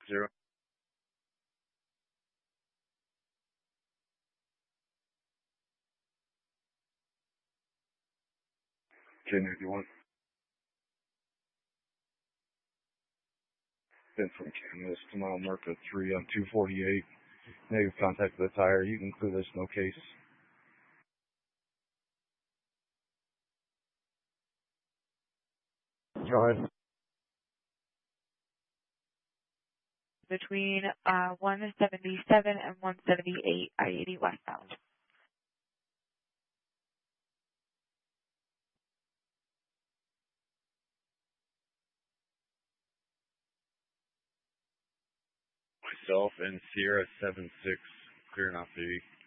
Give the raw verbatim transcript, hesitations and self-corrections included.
zero. ten eighty-one. Been from Canvas to mile marker three on two forty-eight. Negative contact with the tire. You can clear this, no case. Go ahead. Between uh, one seventy-seven and one seventy-eight, I eighty westbound. Myself and Sierra seven six, clearing off the